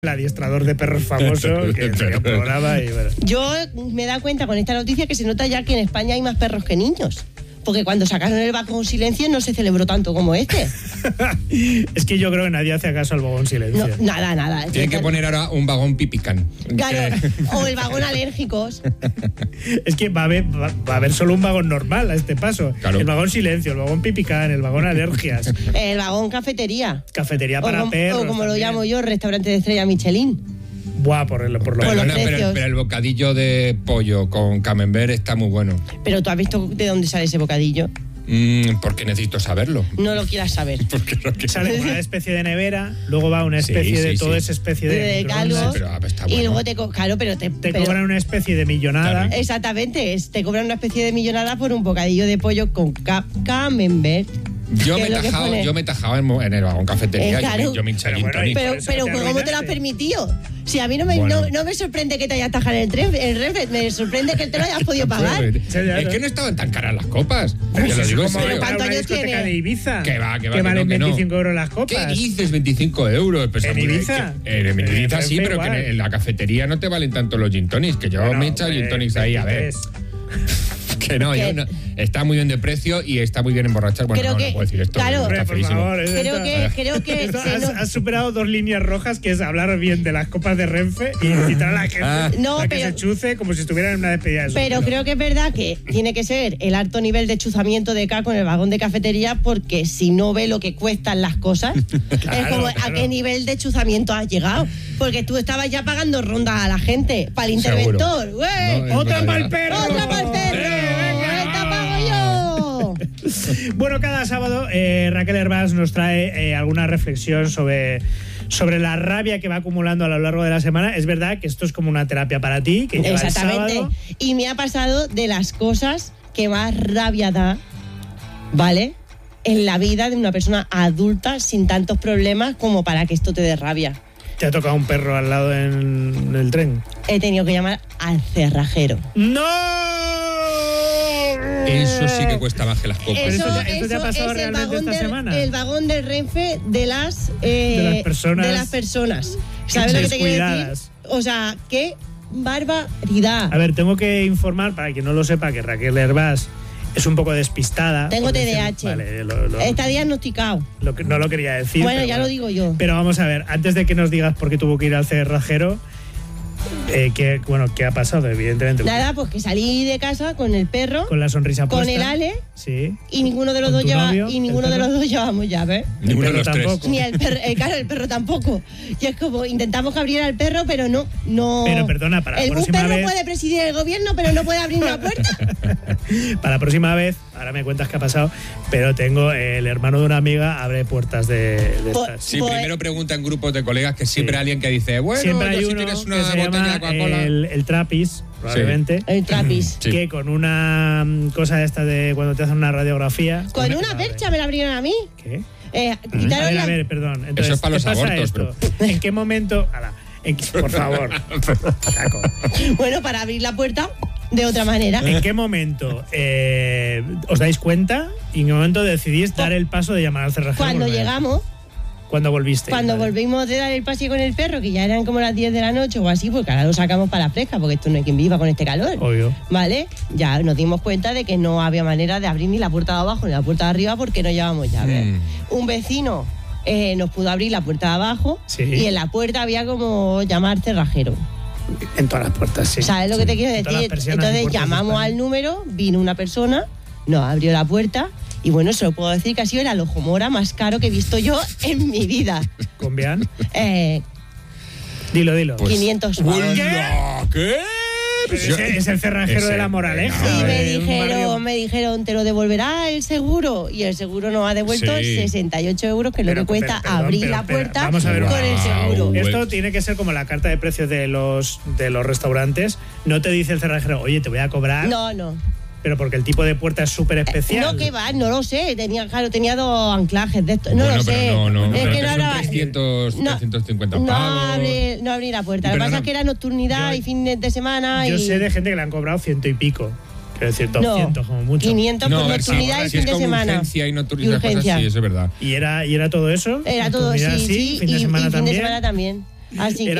el adiestrador de perros famoso, que sería un programa y bueno. Yo me he dado cuenta con esta noticia que se nota ya que en España hay más perros que niños. Porque cuando sacaron el vagón silencio no se celebró tanto como este. Es que yo creo que nadie hace caso al vagón silencio. No, nada. Tienen que poner ahora un vagón pipicán. Claro, o el vagón alérgicos. Es que va a haber solo un vagón normal a este paso. Claro. El vagón silencio, el vagón pipicán, el vagón alergias. El vagón cafetería. Cafetería para perros. O como lo también. llamo yo, restaurante de estrella Michelin. Buah, por lo Perdona, precios. pero el bocadillo de pollo con camembert está muy bueno. Pero tú has visto de dónde sale ese bocadillo. Porque necesito saberlo. No lo quieras saber. Porque no quiero. Sale una especie de nevera, luego va una especie Sí, de sí, toda sí. esa especie De de caldo. microondas. Pero está Y bueno. luego claro, pero Te cobran una especie de millonada. Claro. Exactamente, te cobran una especie de millonada por un bocadillo de pollo con camembert. Yo ¿Qué me es lo que pone? he tajado en el vagón cafetería. Claro. Yo me hinché Pero gin bueno, tonic. Por eso Pero te ¿cómo te lo has arruinaste. permitido? Si a mí no me, Bueno. no me sorprende que te hayas tajado en el Renfe, me sorprende que te lo hayas podido pagar. Es que no estaban tan caras las copas. Te lo digo en Como serio. ¿cuántos una años discoteca tiene? de Ibiza. Que va, que valen no. 25 euros las copas. ¿Qué dices? 25 euros. Pues ¿En hombre, Ibiza? En Ibiza sí, Renfe pero que igual. en la cafetería no te valen tanto los gin tonics. Que yo me he echado gin tonics ahí, a ver. Que no, ¿Qué? yo no. Está muy bien de precio y está muy bien emborrachar. Bueno, Creo no que- puedo decir esto. claro. Está Hombre, por feísimo. favor. Creo que Esto se has superado dos líneas rojas, que es hablar bien de las copas de Renfe y incitar a la gente No, a que pero- se chuce como si estuvieran en una despedida de Pero soltero. creo que es verdad que tiene que ser el alto nivel de chuzamiento de Caco en el vagón de cafetería, porque si no ve lo que cuestan las cosas, es como claro. a qué nivel de chuzamiento has llegado. Porque tú estabas ya pagando rondas a la gente, para el Seguro. interventor. ¡Güey! No, es ¡Otra verdad. para el perro! ¡Otra para el perro! Venga. ¡Esta pago yo! Bueno, cada sábado Raquel Hervás nos trae alguna reflexión sobre la rabia que va acumulando a lo largo de la semana. Es verdad que esto es como una terapia para ti, que lleva el Exactamente. sábado. Y me ha pasado de las cosas que más rabia da, ¿vale? En la vida de una persona adulta sin tantos problemas como para que esto te dé rabia. ¿Te ha tocado un perro al lado en el tren? He tenido que llamar al cerrajero. ¡No! Eso sí que cuesta más que las copas. Eso te ha pasado es realmente esta semana. el vagón del Renfe de las personas- de las personas. ¿Sabes lo que te quiero decir? descuidadas. O sea, qué barbaridad. A ver, tengo que informar, para quien no lo sepa, que Raquel Hervás es un poco despistada. Tengo por TDAH. decir- Vale, Está diagnosticado. no lo quería decir. Bueno, pero ya lo digo yo. Pero vamos a ver, antes de que nos digas por qué tuvo que ir al cerrajero, ¿qué ha pasado? Evidentemente. Nada, pues que salí de casa con el perro, Con la sonrisa puesta. con el Ale, Sí. y ninguno de los ¿Con dos tu novio, y el ninguno de perro? los dos llevamos llave. Ninguno de El los perro tres. tampoco. Ni el perro, claro, el perro tampoco. Y es como, intentamos que abriera el perro, pero no. Pero perdona, para la el próxima perro vez- puede presidir el gobierno, pero no puede abrir una puerta. Para la próxima vez, ahora me cuentas qué ha pasado, pero tengo el hermano de una amiga abre puertas de Po- estas. Sí, Pues- primero pregunta en grupos de colegas que siempre hay alguien que dice, bueno, Siempre hay si uno tienes que una se botella llama de Coca-Cola. el trapis, probablemente, El trapis. Sí. que con una cosa esta de cuando te hacen una radiografía... Con una percha me la abrieron a mí. ¿Qué? Quitaron A ver, perdón. Entonces, Eso es para los ¿qué pasa abortos, esto? ¿En qué momento...? Por favor. Caco. Bueno, para abrir la puerta de otra manera. ¿En qué momento os dais cuenta y en qué momento decidís dar el paso de llamar al cerrajero? Cuando Volver? llegamos, Cuando volviste. cuando vale. volvimos de dar el paseo con el perro, que ya eran como las 10 de la noche o así, porque ahora lo sacamos para la fresca, porque esto no hay quien viva con este calor. Obvio. ¿Vale? Ya nos dimos cuenta de que no había manera de abrir ni la puerta de abajo ni la puerta de arriba porque no llevábamos llave. Un vecino nos pudo abrir la puerta de abajo Sí. y en la puerta había como llamar cerrajero. En todas las puertas, sí. ¿Sabes lo que te quiero En todas las decir? persianas y Entonces puertas llamamos están. al número, vino una persona, nos abrió la puerta y bueno, se lo puedo decir que ha sido el alojomora más caro que he visto yo en mi vida. ¿Con Bian? 500 Dilo. Pues- pavos. ¡Hola! ¿Qué? Pues es el cerrajero de la Moraleja. Y de un barrio- me dijeron, te lo devolverá el seguro. Y el seguro nos ha devuelto Sí. 68 euros, que es lo Pero, que cuesta perdón, abrir pero, la puerta vamos a ver con una el cosa. seguro. Esto tiene que ser como la carta de precios de los restaurantes. No te dice el cerrajero, oye, te voy a cobrar, No. pero porque el tipo de puerta es súper especial. No, que va, no lo sé. Tenía 2 anclajes de esto. No Bueno, lo sé. pero no, es pero que que no son hablaba. 300, No, 350 no pavos. no abrí la puerta. Lo que Pero pasa no- es que era nocturnidad Yo- y fines de semana. Yo y sé de gente que le han cobrado 100 y pico. Quiero decir, 200 como mucho. 500 No, por a ver, nocturnidad si y es fin de con semana. urgencia y no Y turismo, cosas, urgencia. sí, eso es verdad. ¿Y era todo eso? Era todo, Comida, sí. fin de semana y fin también. de semana también. Así Era